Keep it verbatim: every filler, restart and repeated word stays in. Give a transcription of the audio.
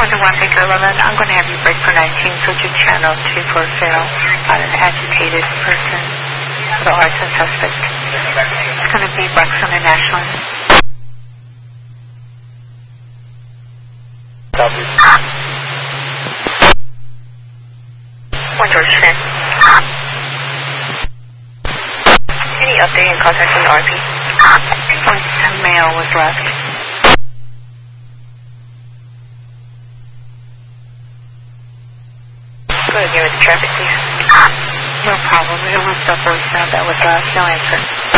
one Baker eleven, I'm going to have you break for nineteen, switch your channel to for sale on an agitated person, the arson suspect. It's going to be Braxton International. Copy. One George ten. Any update in contact from the R P? One mail was left. Go ahead, give it the traffic, please. No problem. It was the voicemail that was left. No answer.